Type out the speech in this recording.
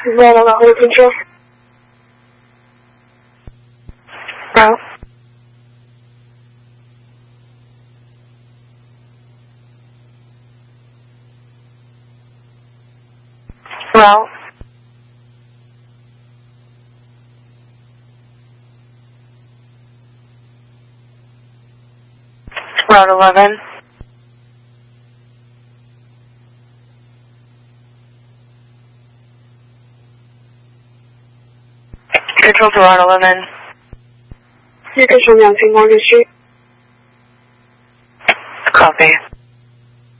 Route 11, hold control. Route. Route. Route 11. Control to Route 11. You control 2 Morgan Street. Copy.